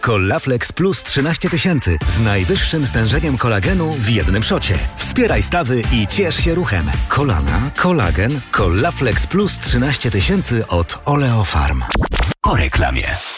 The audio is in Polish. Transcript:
Collaflex Plus 13 000 z najwyższym stężeniem kolagenu w jednym szocie. Wspieraj stawy i ciesz się ruchem. Kolana, kolagen, Collaflex Plus 13 000 od Oleofarm. Po reklamie.